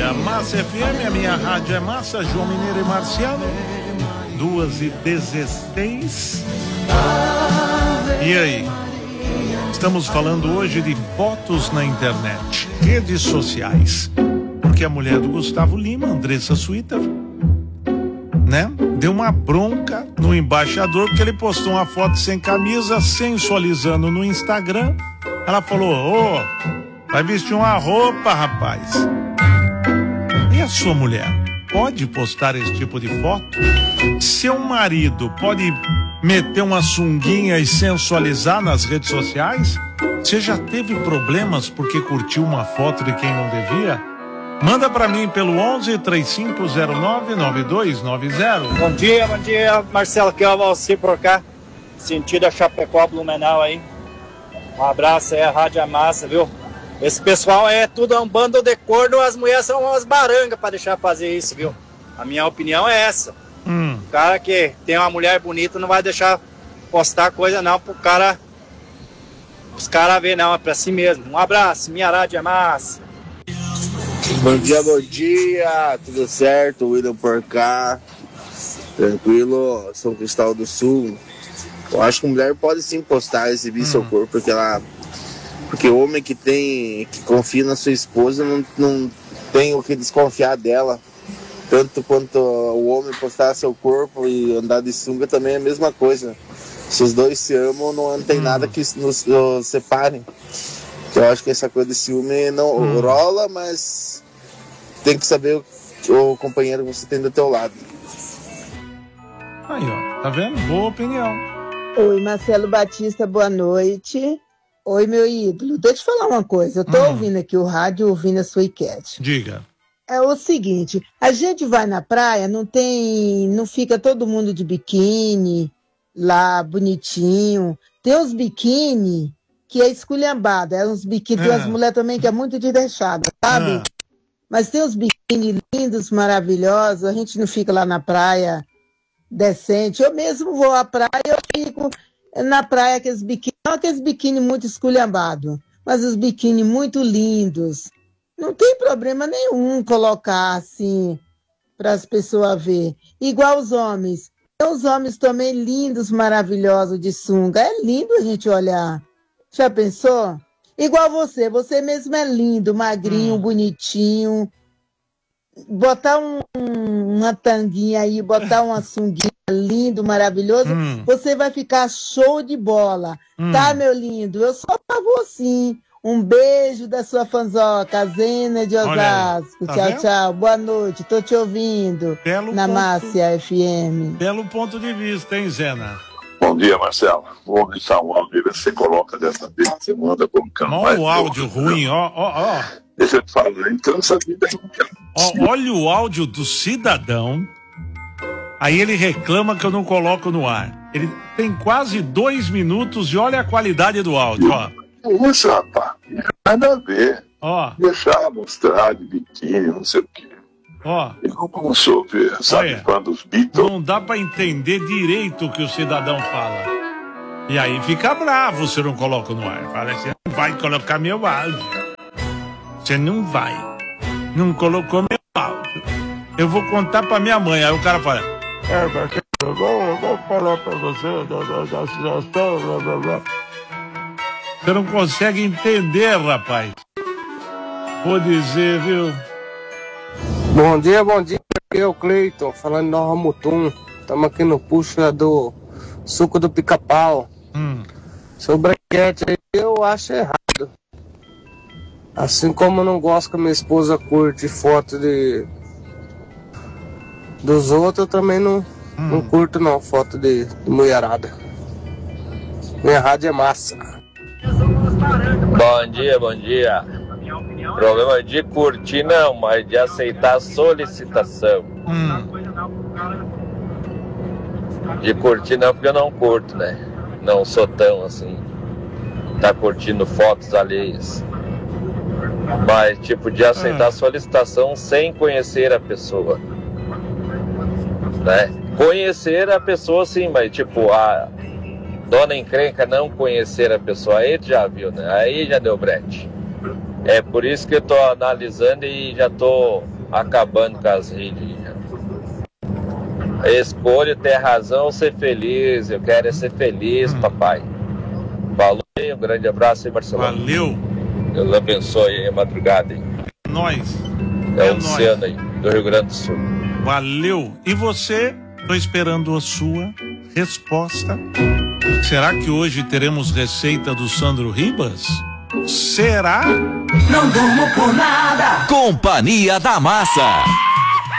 Massa FM, a minha rádio é Massa, João Mineiro e Marciano, 2h16. E aí? Estamos falando hoje de fotos na internet, redes sociais. Porque a mulher do Gustavo Lima, Andressa Suíta, né, deu uma bronca no embaixador porque ele postou uma foto sem camisa, sensualizando no Instagram. Ela falou: vai vestir uma roupa, rapaz. E a sua mulher pode postar esse tipo de foto? Seu marido pode meter uma sunguinha e sensualizar nas redes sociais? Você já teve problemas porque curtiu uma foto de quem não devia? Manda pra mim pelo 11-3509-9290. Bom dia, Marcelo, aqui é o Valci por cá, sentido a Chapecó, Blumenau aí. Um abraço aí, a Rádio Massa, viu? Esse pessoal é tudo um bando de corno, as mulheres são umas barangas pra deixar fazer isso, viu? A minha opinião é essa. O cara que tem uma mulher bonita não vai deixar postar coisa não pro cara, os caras ver não, é pra si mesmo. Um abraço, minha Rádio Massa. Bom dia, tudo certo? William por cá, tranquilo, São Cristóvão do Sul. Eu acho que a mulher pode sim postar, exibir seu corpo, porque o homem que confia na sua esposa não tem o que desconfiar dela. Tanto quanto o homem postar seu corpo e andar de sunga também é a mesma coisa. Se os dois se amam, não tem nada que nos separe. Eu acho que essa coisa de ciúme não rola, mas tem que saber o companheiro que você tem do teu lado. Aí, ó, tá vendo? Boa opinião. Oi, Marcelo Batista, boa noite. Oi, meu ídolo. Deixa eu te falar uma coisa. Eu tô ouvindo aqui o rádio, ouvindo a sua enquete. Diga. É o seguinte, a gente vai na praia, não fica todo mundo de biquíni lá, bonitinho. Tem uns biquíni que é esculhambada, tem umas mulheres também que é muito desleixada, sabe? Mas tem uns biquíni lindos, maravilhosos, a gente não fica lá na praia decente. Eu mesmo vou à praia, eu fico na praia aqueles biquíni muito esculhambados, mas os biquíni muito lindos. Não tem problema nenhum colocar assim para as pessoas ver. Igual os homens. Tem os homens também lindos, maravilhosos de sunga. É lindo a gente olhar. Já pensou? Igual você mesmo é lindo, magrinho, bonitinho. Botar uma tanguinha aí, botar uma sunguinha lindo, maravilhoso, você vai ficar show de bola. Tá, meu lindo? Eu sou a favor, sim. Um beijo da sua fanzoca, Zena de Osasco. Tá tchau, vendo? tchau. Boa noite, tô te ouvindo. Na Márcia FM. Belo ponto de vista, hein, Zena? Bom dia, Marcelo. Vou deixar um áudio, você coloca dessa vez, você manda como cão. Olha o áudio ruim, ó. Deixa eu te falar, então essa vida é Olha o áudio do cidadão. Aí ele reclama que eu não coloco no ar. Ele tem quase 2 minutos e olha a qualidade do áudio, ó. Isso, rapaz, nada a ver. Ó. Deixar mostrar de biquíni, não sei o quê. Ó. E não começou a ver, sabe, Olha, quando os Beatles... Não dá pra entender direito o que o cidadão fala. E aí fica bravo se eu não coloco no ar. Fala, você não vai colocar meu áudio. Você não vai. Não colocou meu áudio. Eu vou contar pra minha mãe. Aí o cara fala... eu vou falar pra você da situação... Você não consegue entender, rapaz. Vou dizer, viu? Bom dia. Aqui é o Cleiton, falando de Nova Mutum. Estamos aqui no puxa do suco do pica-pau. Sobre a enquete aí, eu acho errado. Assim como eu não gosto que a minha esposa curte foto dos outros, eu também não curto não foto de mulherada. Minha rádio é massa. Bom dia. Problema de curtir não, mas de aceitar a solicitação. De curtir não, porque eu não curto, né? Não sou tão assim, tá curtindo fotos alheias. Mas tipo, de aceitar a solicitação sem conhecer a pessoa, né? Conhecer a pessoa sim, mas tipo, a dona encrenca não conhecer a pessoa, aí já viu, né? Aí já deu brete. É por isso que eu tô analisando e já tô acabando com as redes. Escolho ter razão, ser feliz. Eu quero é ser feliz, papai. Falou aí, um grande abraço aí, Marcelo. Valeu. Deus abençoe aí a madrugada aí. Nós. É o Luciano aí, do Rio Grande do Sul. Valeu. E você? Tô esperando a sua resposta. Será que hoje teremos receita do Sandro Ribas? Será? Não durmo por nada. Companhia da Massa.